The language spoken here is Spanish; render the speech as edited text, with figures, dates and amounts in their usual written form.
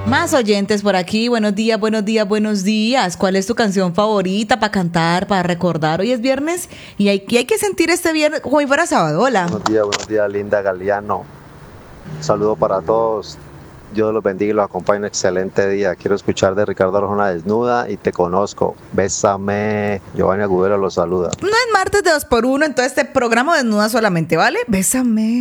Más oyentes por aquí. Buenos días, buenos días, buenos días. ¿Cuál es tu canción favorita para cantar, para recordar? Hoy es viernes y hay que sentir este viernes como si fuera sábado. Hola. Buenos días, Linda Galeano. Un saludo para todos. Dios los bendiga y los acompañe. Un excelente día. Quiero escuchar de Ricardo Arjona Desnuda y Te Conozco. Bésame. Giovanni Agudelo los saluda. No es martes de 2x1, entonces este programa Desnuda solamente, ¿vale? Bésame.